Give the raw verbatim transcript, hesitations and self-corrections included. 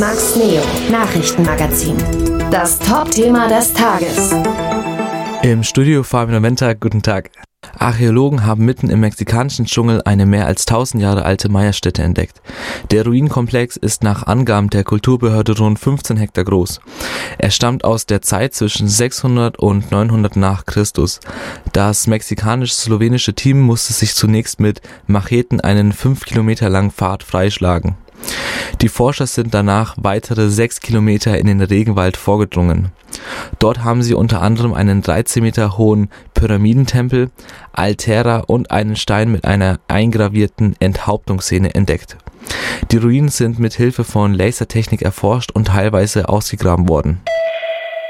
Max Neo, Nachrichtenmagazin. Das Top-Thema des Tages. Im Studio Fabian Wenter, guten Tag. Archäologen haben mitten im mexikanischen Dschungel eine mehr als tausend Jahre alte Maya-Stätte entdeckt. Der Ruinenkomplex ist nach Angaben der Kulturbehörde rund fünfzehn Hektar groß. Er stammt aus der Zeit zwischen sechshundert und neunhundert nach Christus. Das mexikanisch-slowenische Team musste sich zunächst mit Macheten einen fünf Kilometer langen Pfad freischlagen. Die Forscher sind danach weitere sechs Kilometer in den Regenwald vorgedrungen. Dort haben sie unter anderem einen dreizehn Meter hohen Pyramidentempel, Altäre und einen Stein mit einer eingravierten Enthauptungsszene entdeckt. Die Ruinen sind mit Hilfe von Lasertechnik erforscht und teilweise ausgegraben worden.